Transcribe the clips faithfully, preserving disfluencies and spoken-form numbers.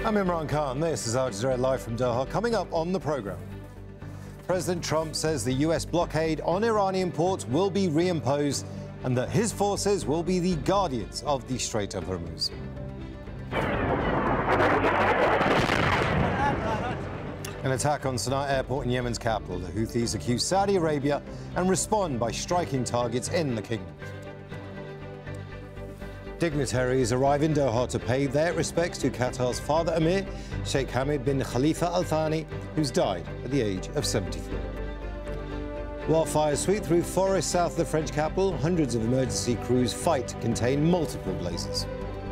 I'm Imran Khan. This is Al Jazeera live from Doha. Coming up on the programme, President Trump says the U S blockade on Iranian ports will be reimposed and that his forces will be the guardians of the Strait of Hormuz. An attack on Sana'a airport in Yemen's capital. The Houthis accuse Saudi Arabia and respond by striking targets in the kingdom. Dignitaries arrive in Doha to pay their respects to Qatar's father Emir, Sheikh Hamad bin Khalifa Al Thani, who's died at the age of seventy-three. Wildfires sweep through forests south of the French capital. Hundreds of emergency crews fight to contain multiple blazes.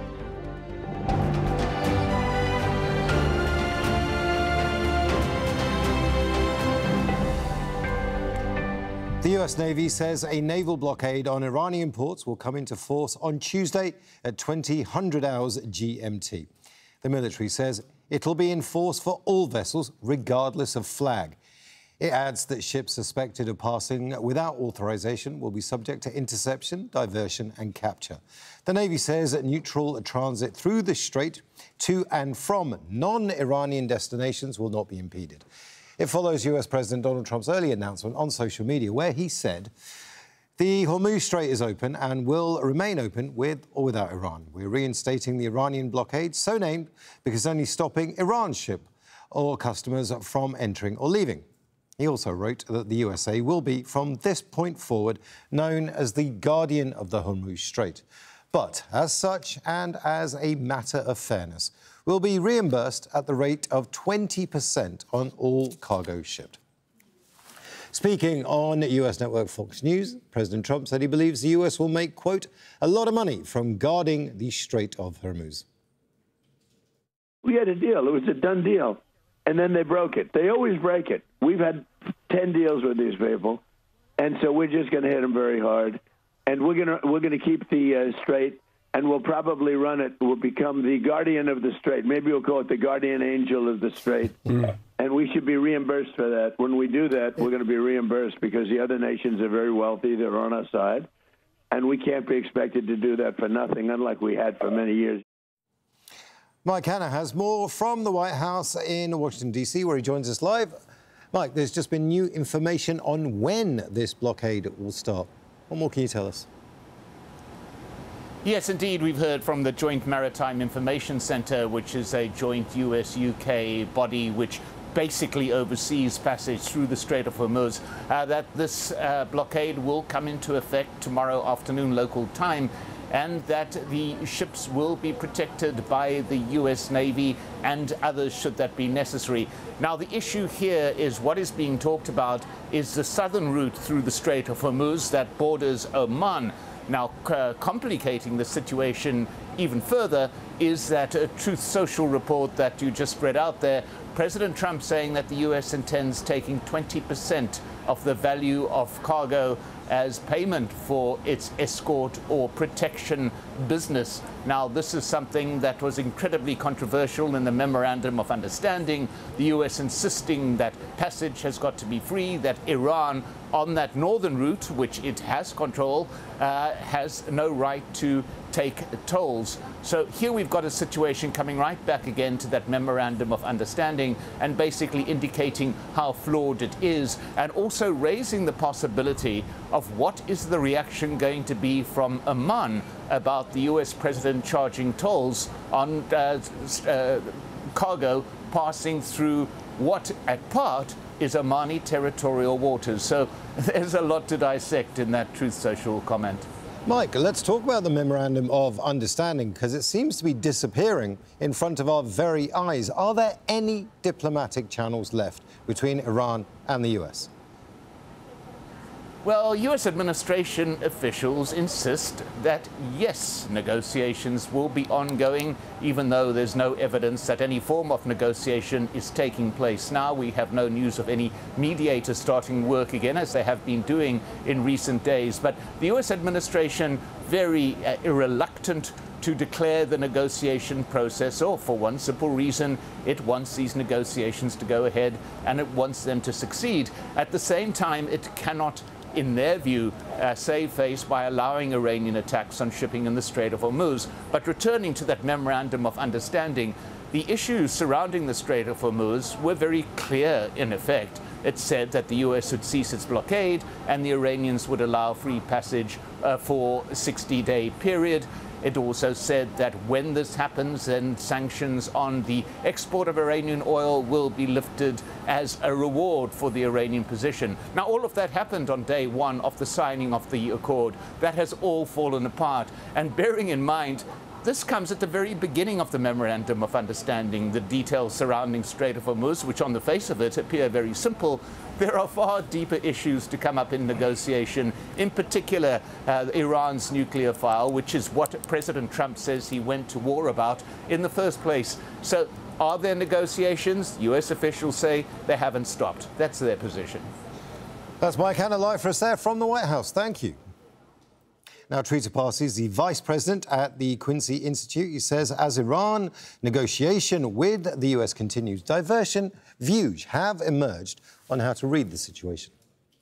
The U S Navy says a naval blockade on Iranian ports will come into force on Tuesday at twenty hundred hours G M T. The military says it'll be in force for all vessels, regardless of flag. It adds that ships suspected of passing without authorization will be subject to interception, diversion and capture. The Navy says that neutral transit through the strait to and from non-Iranian destinations will not be impeded. It follows U S President Donald Trump's early announcement on social media where he said the Hormuz Strait is open and will remain open with or without Iran. We're reinstating the Iranian blockade, so named because only stopping Iran's ship or customers from entering or leaving. He also wrote that the U S A will be, from this point forward, known as the guardian of the Hormuz Strait. But as such, and as a matter of fairness, will be reimbursed at the rate of twenty percent on all cargo shipped. Speaking on U S network Fox News, President Trump said he believes the U S will make, quote, a lot of money from guarding the Strait of Hormuz. We had a deal. It was a done deal. And then they broke it. They always break it. We've had ten deals with these people, and so we're just going to hit them very hard. And we're going to we're going to keep the uh, strait, and we'll probably run it. We'll become the guardian of the strait. Maybe we'll call it the guardian angel of the strait. Mm. And we should be reimbursed for that. When we do that, we're going to be reimbursed because the other nations are very wealthy. They're on our side. And we can't be expected to do that for nothing, unlike we had for many years. Mike Hanna has more from the White House in Washington, D C, where he joins us live. Mike, there's just been new information on when this blockade will start. What more can you tell us? Yes, indeed. We've heard from the Joint Maritime Information Centre, which is a joint U S U K body which basically oversees passage through the Strait of Hormuz, uh, that this uh, blockade will come into effect tomorrow afternoon local time, and that the ships will be protected by the U S Navy and others should that be necessary. Now, the issue here is what is being talked about is the southern route through the Strait of Hormuz that borders Oman. Now, uh, complicating the situation even further is that uh, Truth Social report that you just read out there, President Trump saying that the U S intends taking twenty percent of the value of cargo as payment for its escort or protection business. Now, this is something that was incredibly controversial in the Memorandum of Understanding, the U S insisting that passage has got to be free, that Iran on that northern route, which it has control, uh, has no right to take tolls. So here we've got a situation coming right back again to that Memorandum of Understanding and basically indicating how flawed it is, and also raising the possibility of what is the reaction going to be from Oman about the U S president charging tolls on uh, uh, cargo passing through what at part is Omani territorial waters. So there's a lot to dissect in that Truth Social comment. Mike, let's talk about the Memorandum of Understanding, because it seems to be disappearing in front of our very eyes. Are there any diplomatic channels left between Iran and the U S? Well, U S administration officials insist that, yes, negotiations will be ongoing, even though there's no evidence that any form of negotiation is taking place now. We have no news of any mediators starting work again, as they have been doing in recent days. But the U S administration very uh, reluctant to declare the negotiation process off, for one simple reason: it wants these negotiations to go ahead and it wants them to succeed. At the same time, it cannot in their view, uh, save face by allowing Iranian attacks on shipping in the Strait of Hormuz. But returning to that memorandum of understanding, the issues surrounding the Strait of Hormuz were very clear in effect. It said that the U S would cease its blockade and the Iranians would allow free passage uh, for a sixty-day period. It also said that when this happens, then sanctions on the export of Iranian oil will be lifted as a reward for the Iranian position. Now, all of that happened on day one of the signing of the accord. That has all fallen apart. And bearing in mind, this comes at the very beginning of the Memorandum of Understanding, the details surrounding Strait of Hormuz, which on the face of it appear very simple. There are far deeper issues to come up in negotiation, in particular uh, Iran's nuclear file, which is what President Trump says he went to war about in the first place. So are there negotiations? U S officials say they haven't stopped. That's their position. That's Mike Hanna live for us there from the White House. Thank you. Now, Trita Parsi is the vice president at the Quincy Institute. He says, as Iran negotiation with the U S continues, diversion views have emerged on how to read the situation.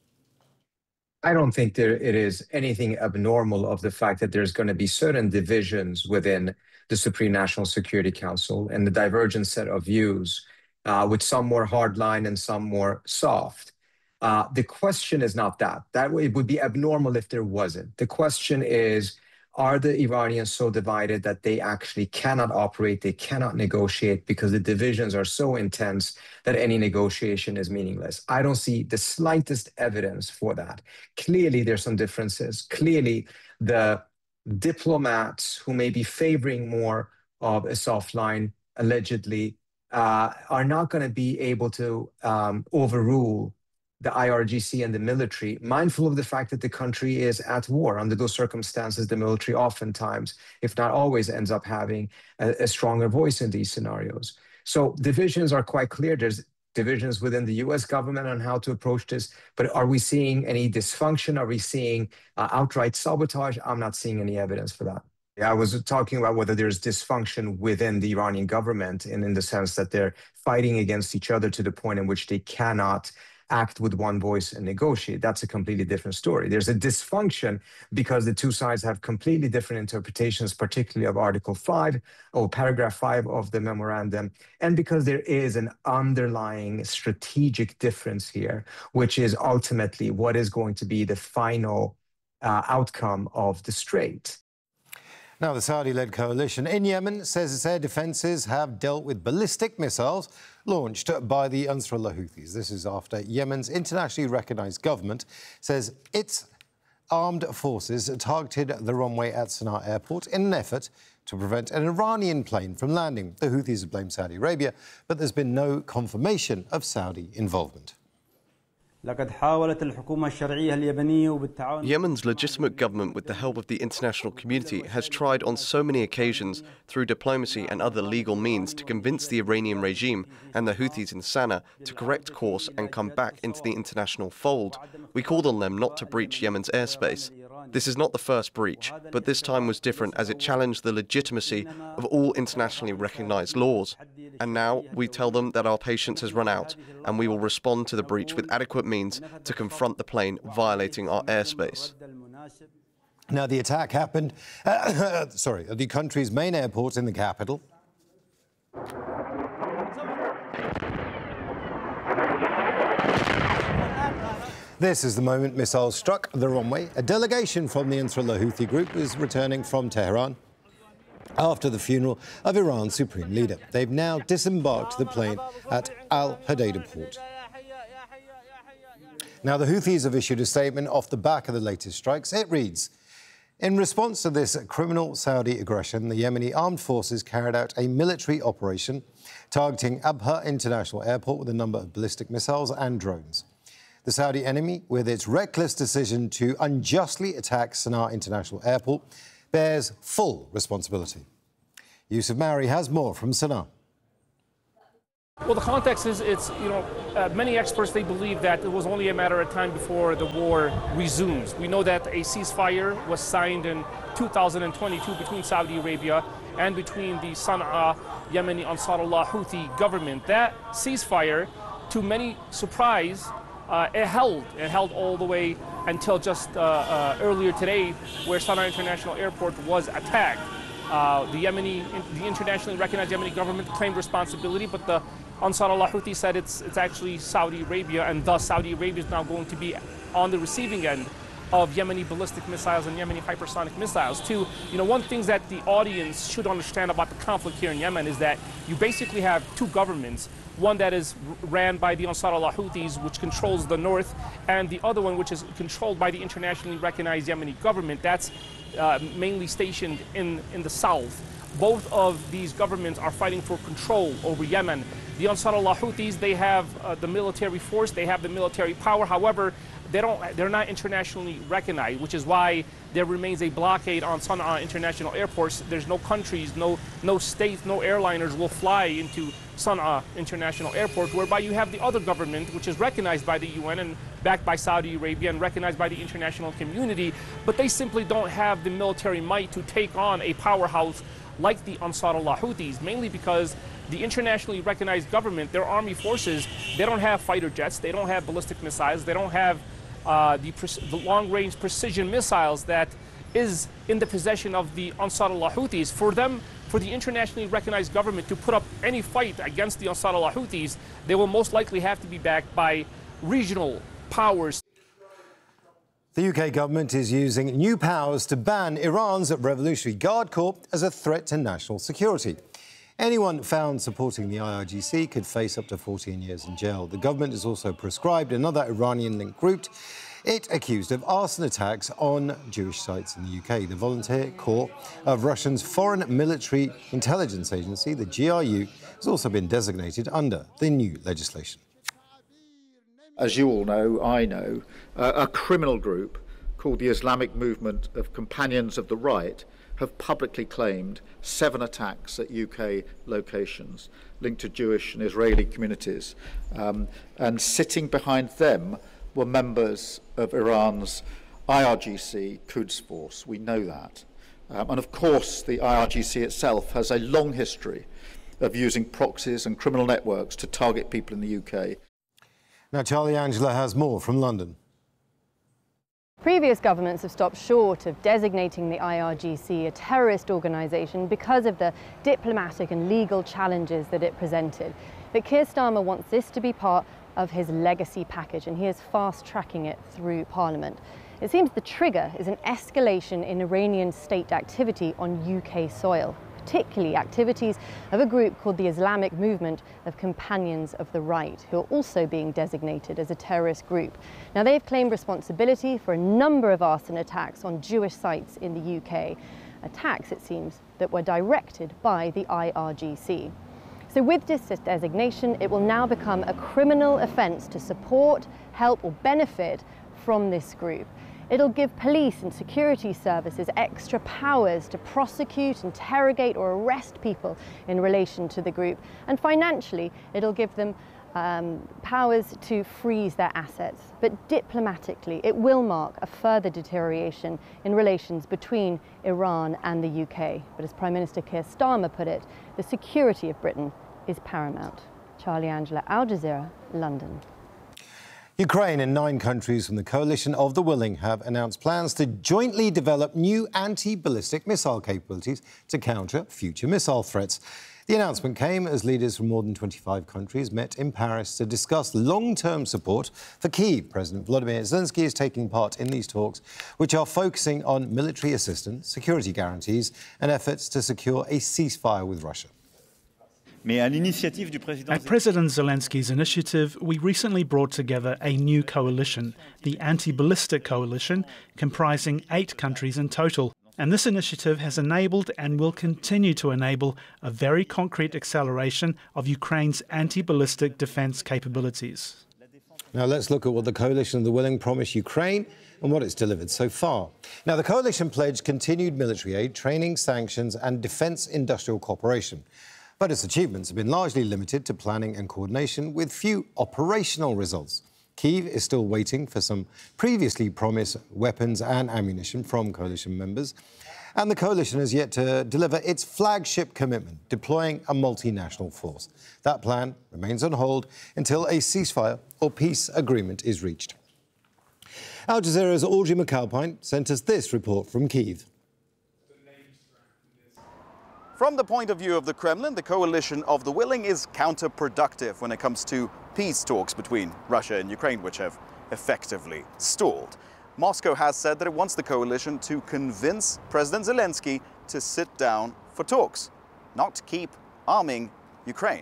I don't think there it is anything abnormal of the fact that there's going to be certain divisions within the Supreme National Security Council and the divergent set of views, uh, with some more hardline and some more soft. Uh, the question is not that. That way, it would be abnormal if there wasn't. The question is, are the Iranians so divided that they actually cannot operate, they cannot negotiate because the divisions are so intense that any negotiation is meaningless? I don't see the slightest evidence for that. Clearly, there's some differences. Clearly, the diplomats who may be favoring more of a soft line, allegedly, uh, are not going to be able to um, overrule the I R G C and the military, mindful of the fact that the country is at war. Under those circumstances, the military oftentimes, if not always, ends up having a, a stronger voice in these scenarios. So divisions are quite clear. There's divisions within the U S government on how to approach this, but are we seeing any dysfunction? Are we seeing uh, outright sabotage? I'm not seeing any evidence for that. I was talking about whether there's dysfunction within the Iranian government, and in the sense that they're fighting against each other to the point in which they cannot act with one voice and negotiate. That's a completely different story. There's a dysfunction because the two sides have completely different interpretations, particularly of Article five or Paragraph five of the memorandum, and because there is an underlying strategic difference here, which is ultimately what is going to be the final uh, outcome of the strait. Now, the Saudi-led coalition in Yemen says its air defences have dealt with ballistic missiles launched by the Ansarullah Houthis. This is after Yemen's internationally recognised government says its armed forces targeted the runway at Sana'a airport in an effort to prevent an Iranian plane from landing. The Houthis have blamed Saudi Arabia, but there's been no confirmation of Saudi involvement. Yemen's legitimate government, with the help of the international community, has tried on so many occasions through diplomacy and other legal means to convince the Iranian regime and the Houthis in Sana'a to correct course and come back into the international fold. We called on them not to breach Yemen's airspace. This is not the first breach, but this time was different as it challenged the legitimacy of all internationally recognized laws. And now we tell them that our patience has run out and we will respond to the breach with adequate means to confront the plane violating our airspace. Now, the attack happened, uh, sorry, at the country's main airport in the capital. This is the moment missiles struck the runway. A delegation from the Ansarullah Houthi group is returning from Tehran after the funeral of Iran's supreme leader. They've now disembarked the plane at Al Hodeida port. Now, the Houthis have issued a statement off the back of the latest strikes. It reads, in response to this criminal Saudi aggression, the Yemeni armed forces carried out a military operation targeting Abha International Airport with a number of ballistic missiles and drones. The Saudi enemy, with its reckless decision to unjustly attack Sana'a International Airport, bears full responsibility. Yusuf Mauri has more from Sana'a. Well, the context is, it's, you know, uh, many experts, they believe that it was only a matter of time before the war resumes. We know that a ceasefire was signed in two thousand twenty-two between Saudi Arabia and between the Sana'a Yemeni Ansarullah Houthi government. That ceasefire, to many surprise, Uh, it held. It held all the way until just uh, uh, earlier today, where Sana'a International Airport was attacked. Uh, the Yemeni, the internationally recognized Yemeni government claimed responsibility, but the Ansar Allah Houthi said it's, it's actually Saudi Arabia, and thus Saudi Arabia is now going to be on the receiving end of Yemeni ballistic missiles and Yemeni hypersonic missiles. Two, you know, one thing that the audience should understand about the conflict here in Yemen is that you basically have two governments, one that is ran by the Ansar Allah Houthis, which controls the north, and the other one which is controlled by the internationally recognized Yemeni government that's uh, mainly stationed in, in the south. Both of these governments are fighting for control over Yemen. The Ansar Allah Houthis, they have uh, the military force, they have the military power. However, they don't, they're not internationally recognized, which is why there remains a blockade on Sana'a International Airports. There's no countries, no, no states, no airliners will fly into Sana'a International Airport, whereby you have the other government, which is recognized by the U N and backed by Saudi Arabia and recognized by the international community, but they simply don't have the military might to take on a powerhouse like the Ansar Allah Houthis, mainly because the internationally recognized government, their army forces, they don't have fighter jets, they don't have ballistic missiles, they don't have uh, the, the long-range precision missiles that is in the possession of the Ansar Allah Houthis. For them, for the internationally recognized government to put up any fight against the Ansar Allah Houthis, they will most likely have to be backed by regional powers. The U K government is using new powers to ban Iran's Revolutionary Guard Corps as a threat to national security. Anyone found supporting the I R G C could face up to fourteen years in jail. The government has also proscribed another Iranian-linked group, it accused of arson attacks on Jewish sites in the U K. The Volunteer Corps of Russia's Foreign Military Intelligence Agency, the G R U, has also been designated under the new legislation. As you all know, I know, uh, a criminal group called the Islamic Movement of Companions of the Right have publicly claimed seven attacks at U K locations linked to Jewish and Israeli communities. Um, and sitting behind them were members of Iran's I R G C Quds Force. We know that. Um, and of course, the I R G C itself has a long history of using proxies and criminal networks to target people in the U K. Now, Charlie Angela has more from London. Previous governments have stopped short of designating the I R G C a terrorist organisation because of the diplomatic and legal challenges that it presented. But Keir Starmer wants this to be part of his legacy package, and he is fast-tracking it through Parliament. It seems the trigger is an escalation in Iranian state activity on U K soil, particularly activities of a group called the Islamic Movement of Companions of the Right, who are also being designated as a terrorist group. Now, they've claimed responsibility for a number of arson attacks on Jewish sites in the U K, attacks, it seems, that were directed by the I R G C. So with this designation, it will now become a criminal offence to support, help or benefit from this group. It'll give police and security services extra powers to prosecute, interrogate or arrest people in relation to the group. And financially, it'll give them um, powers to freeze their assets. But diplomatically, it will mark a further deterioration in relations between Iran and the U K. But as Prime Minister Keir Starmer put it, the security of Britain is paramount. Charlie Angela, Al Jazeera, London. Ukraine and nine countries from the Coalition of the Willing have announced plans to jointly develop new anti-ballistic missile capabilities to counter future missile threats. The announcement came as leaders from more than twenty-five countries met in Paris to discuss long-term support for Kyiv. President Volodymyr Zelensky is taking part in these talks, which are focusing on military assistance, security guarantees and efforts to secure a ceasefire with Russia. At President Zelensky's initiative, we recently brought together a new coalition, the Anti-Ballistic Coalition, comprising eight countries in total. And this initiative has enabled and will continue to enable a very concrete acceleration of Ukraine's anti-ballistic defence capabilities. Now let's look at what the Coalition of the Willing promised Ukraine and what it's delivered so far. Now, the coalition pledged continued military aid, training, sanctions and defence industrial cooperation. But its achievements have been largely limited to planning and coordination, with few operational results. Kyiv is still waiting for some previously promised weapons and ammunition from coalition members, and the coalition has yet to deliver its flagship commitment, deploying a multinational force. That plan remains on hold until a ceasefire or peace agreement is reached. Al Jazeera's Audrey McAlpine sent us this report from Kyiv. From the point of view of the Kremlin, the coalition of the willing is counterproductive when it comes to peace talks between Russia and Ukraine, which have effectively stalled. Moscow has said that it wants the coalition to convince President Zelensky to sit down for talks, not keep arming Ukraine.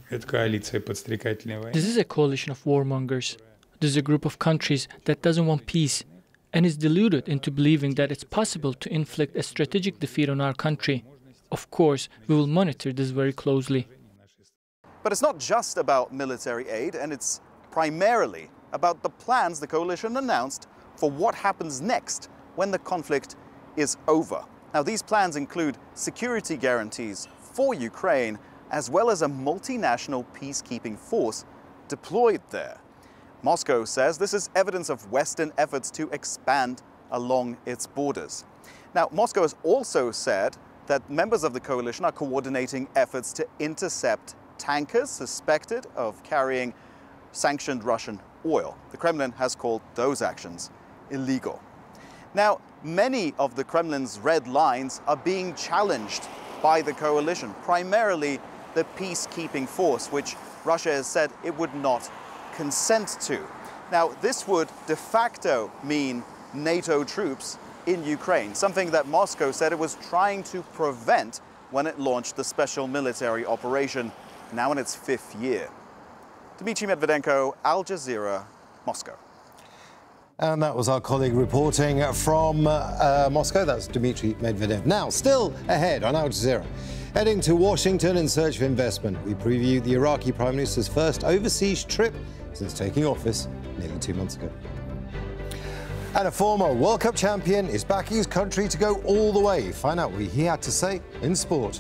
This is a coalition of warmongers. This is a group of countries that doesn't want peace and is deluded into believing that it's possible to inflict a strategic defeat on our country. Of course, we will monitor this very closely. But it's not just about military aid, and it's primarily about the plans the coalition announced for what happens next when the conflict is over. Now, these plans include security guarantees for Ukraine, as well as a multinational peacekeeping force deployed there. Moscow says this is evidence of Western efforts to expand along its borders. Now, Moscow has also said that members of the coalition are coordinating efforts to intercept tankers suspected of carrying sanctioned Russian oil. The Kremlin has called those actions illegal. Now, many of the Kremlin's red lines are being challenged by the coalition, primarily the peacekeeping force, which Russia has said it would not consent to. Now, this would de facto mean NATO troops in Ukraine, something that Moscow said it was trying to prevent when it launched the special military operation, now in its fifth year. Dmitry Medvedenko, Al Jazeera, Moscow. And that was our colleague reporting from uh, Moscow. That's Dmitry Medvedev. Now, still ahead on Al Jazeera. Heading to Washington in search of investment, we preview the Iraqi Prime Minister's first overseas trip since taking office nearly two months ago. And a former World Cup champion is backing his country to go all the way. Find out what he had to say in sport.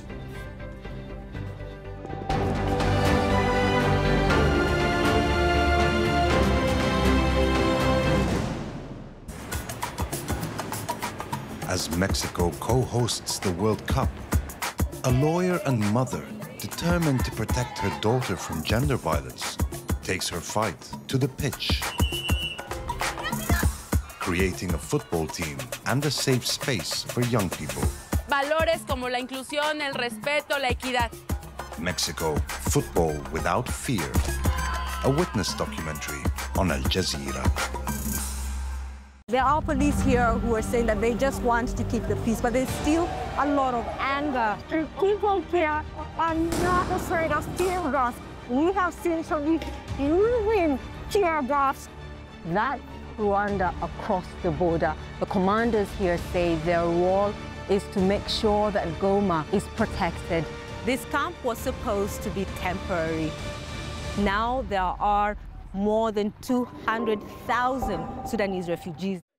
As Mexico co-hosts the World Cup, a lawyer and mother determined to protect her daughter from gender violence takes her fight to the pitch, creating a football team and a safe space for young people. Valores como la inclusión, el respeto, la equidad. Mexico, football without fear. A witness documentary on Al Jazeera. There are police here who are saying that they just want to keep the peace, but there's still a lot of anger. And people here are not afraid of tear gas. We have seen some using tear gas. That Rwanda across the border, the commanders here say their role is to make sure that Goma is protected. This camp was supposed to be temporary. Now there are more than two hundred thousand Sudanese refugees.